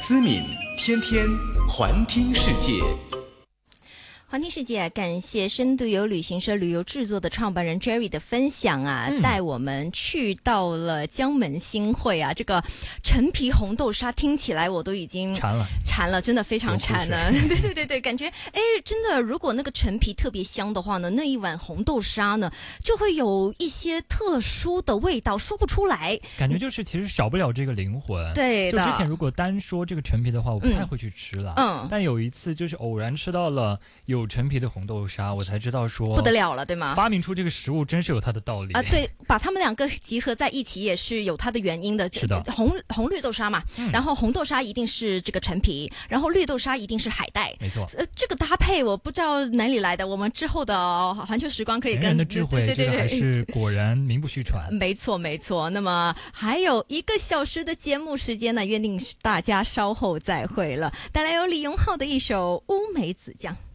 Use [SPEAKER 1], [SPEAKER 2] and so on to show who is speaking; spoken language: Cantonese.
[SPEAKER 1] 思敏天天环听世界。
[SPEAKER 2] 环听世界，感谢深度游旅行社旅游制作的创办人 Jerry 的分享啊，带我们去到了江门新会啊，这个陈皮红豆沙听起来我都已经馋了，真的非常馋了。对，感觉真的，如果那个陈皮特别香的话呢，那一碗红豆沙呢就会有一些特殊的味道，说不出来，
[SPEAKER 3] 感觉就是其实少不了这个灵魂。
[SPEAKER 2] 对的，
[SPEAKER 3] 就之前如果单说这个陈皮的话，我不太会去吃了。但有一次就是偶然吃到了有陈皮的红豆沙，我才知道说
[SPEAKER 2] 不得了了，对吗？
[SPEAKER 3] 发明出这个食物真是有它的道理
[SPEAKER 2] 啊！对，把它们两个集合在一起也是有它的原因的。
[SPEAKER 3] 是的，
[SPEAKER 2] 红绿豆沙嘛，然后红豆沙一定是这个陈皮，然后绿豆沙一定是海带。
[SPEAKER 3] 没错，
[SPEAKER 2] 这个搭配我不知道哪里来的，我们之后的环球时光可以跟
[SPEAKER 3] 前人的智慧，这个还是果然名不虚传。
[SPEAKER 2] 没错。那么还有1个小时的节目时间呢，约定大家稍后再会了。带来由李荣浩的一首《乌梅子酱》。